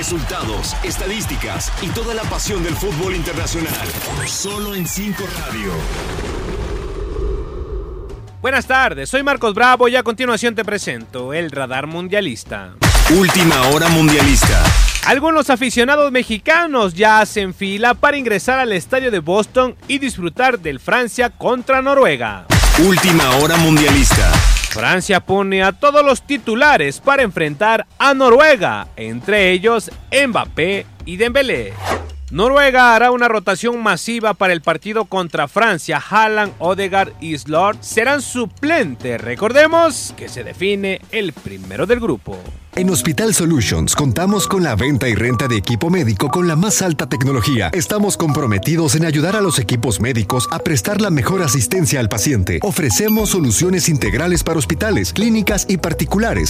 resultados, estadísticas y toda la pasión del fútbol internacional. Solo en 5 Radio. Buenas tardes, soy Marcos Bravo y a continuación te presento el Radar Mundialista. Última hora mundialista. Algunos aficionados mexicanos ya hacen fila para ingresar al estadio de Boston y disfrutar del Francia contra Noruega. Última hora mundialista. Francia pone a todos los titulares para enfrentar a Noruega, entre ellos Mbappé y Dembélé. Noruega hará una rotación masiva para el partido contra Francia. Haaland, Odegaard y Slot serán suplentes. Recordemos que se define el primero del grupo. En Hospital Solutions contamos con la venta y renta de equipo médico con la más alta tecnología. Estamos comprometidos en ayudar a los equipos médicos a prestar la mejor asistencia al paciente. Ofrecemos soluciones integrales para hospitales, clínicas y particulares.